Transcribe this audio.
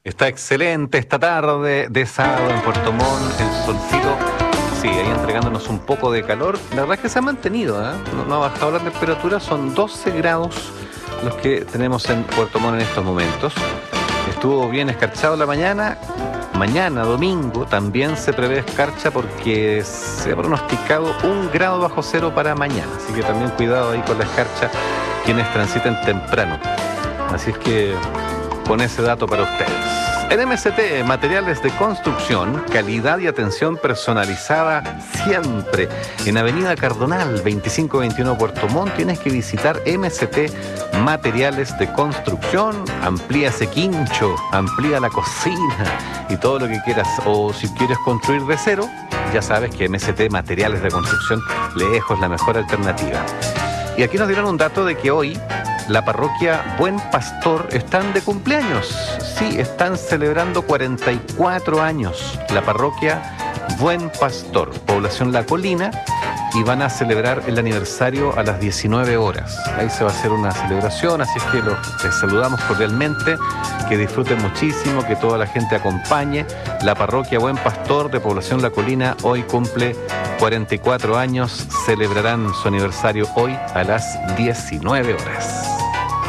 Está excelente esta tarde de sábado en Puerto Montt, el solcito sigue ahí entregándonos un poco de calor. La verdad es que se ha mantenido, no ha bajado la temperatura, son 12 grados los que tenemos en Puerto Montt en estos momentos. Estuvo bien escarchado la mañana, domingo, también se prevé escarcha porque se ha pronosticado 1 grado bajo cero para mañana, así que también cuidado ahí con la escarcha quienes transiten temprano. Así es que con ese dato para ustedes. En MST, materiales de construcción, calidad y atención personalizada siempre. En Avenida Cardonal, 2521 Puerto Montt, tienes que visitar MST Materiales de Construcción. Amplía ese quincho, amplía la cocina y todo lo que quieras. O si quieres construir de cero, ya sabes que MST Materiales de Construcción lejos la mejor alternativa. Y aquí nos dieron un dato de que hoy la parroquia Buen Pastor están de cumpleaños. Sí, están celebrando 44 años. La parroquia Buen Pastor, población La Colina, y van a celebrar el aniversario a las 19 horas. Ahí se va a hacer una celebración, así es que les saludamos cordialmente, que disfruten muchísimo, que toda la gente acompañe. La parroquia Buen Pastor de población La Colina hoy cumple 44 años, celebrarán su aniversario hoy a las 19 horas.